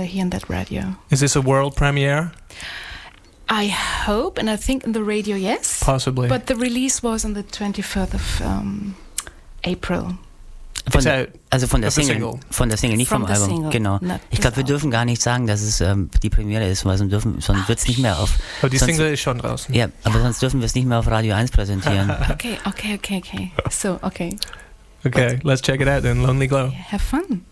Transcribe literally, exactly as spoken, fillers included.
here on that radio. Is this a world premiere? I hope, and I think in the radio, yes. Possibly. But the release was on the twenty-first of um, April. Von, also von der Single, single, von der Single, nicht From vom Album. Single, genau. Ich glaube, wir dürfen gar nicht sagen, dass es ähm, die Premiere ist, weil sonst, dürfen, sonst wird es nicht mehr auf. Aber die sonst, Single ist schon draußen. Ja, aber sonst dürfen wir es nicht mehr auf Radio eins präsentieren. Okay, okay, okay, okay. So, okay. Okay, let's check it out then. Lonely Glow. Have fun.